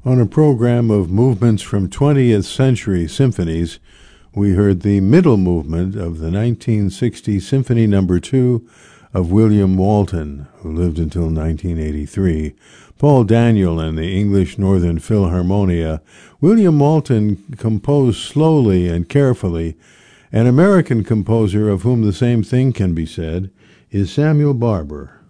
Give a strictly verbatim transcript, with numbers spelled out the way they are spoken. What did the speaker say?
On a program of movements from twentieth century symphonies, we heard the middle movement of the nineteen sixty Symphony Number two of William Walton, who lived until nineteen eighty-three. Paul Daniel and the English Northern Philharmonia. William Walton composed slowly and carefully. An American composer of whom the same thing can be said is Samuel Barber.